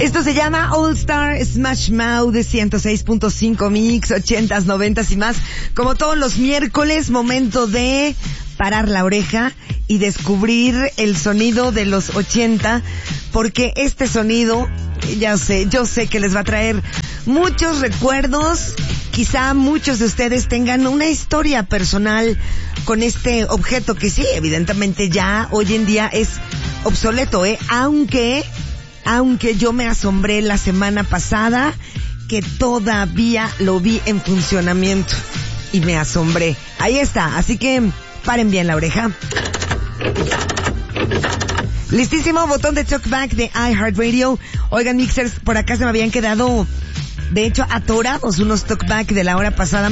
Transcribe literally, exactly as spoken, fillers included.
Esto se llama All Star Smash Mouth de ciento seis punto cinco Mix, ochentas, noventas y más. Como todos los miércoles, momento de parar la oreja y descubrir el sonido de los ochenta, porque este sonido, ya sé, yo sé que les va a traer muchos recuerdos. Quizá muchos de ustedes tengan una historia personal con este objeto que sí, evidentemente ya hoy en día es obsoleto, ¿eh? Aunque, aunque yo me asombré la semana pasada que todavía lo vi en funcionamiento y me asombré. Ahí está, así que paren bien la oreja. Listísimo, botón de talkback de iHeartRadio. Oigan, mixers, por acá se me habían quedado, de hecho, atorados unos talkback de la hora pasada.